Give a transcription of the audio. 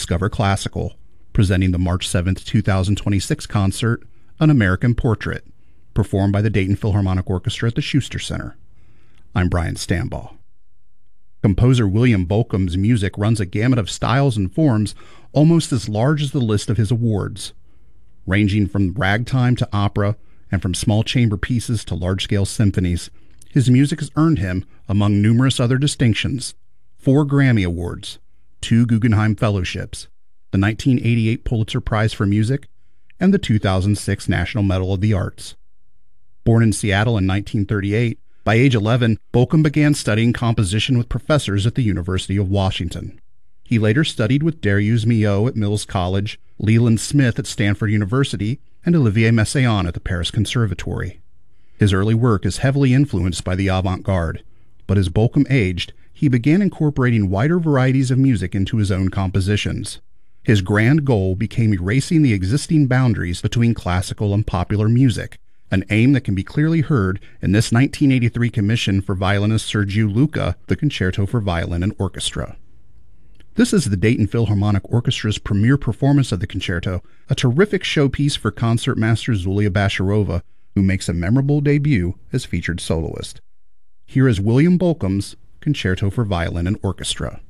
Discover Classical, presenting the March 7, 2026 concert, An American Portrait, performed by the Dayton Philharmonic Orchestra at the Schuster Center. I'm Brian Stambaugh. Composer William Bolcom's music runs a gamut of styles and forms almost as large as the list of his awards. Ranging from ragtime to opera, and from small chamber pieces to large-scale symphonies, his music has earned him, among numerous other distinctions, 4 Grammy Awards, 2 Guggenheim Fellowships, the 1988 Pulitzer Prize for Music, and the 2006 National Medal of the Arts. Born in Seattle in 1938, by age 11, Bolcom began studying composition with professors at the University of Washington. He later studied with Darius Milhaud at Mills College, Leland Smith at Stanford University, and Olivier Messiaen at the Paris Conservatory. His early work is heavily influenced by the avant-garde, but as Bolcom aged, he began incorporating wider varieties of music into his own compositions. His grand goal became erasing the existing boundaries between classical and popular music, an aim that can be clearly heard in this 1983 commission for violinist Sergiu Luca, the Concerto for Violin and Orchestra. This is the Dayton Philharmonic Orchestra's premiere performance of the concerto, a terrific showpiece for concertmaster Zulia Bashirova, who makes a memorable debut as featured soloist. Here is William Bolcom's Concerto for Violin and Orchestra.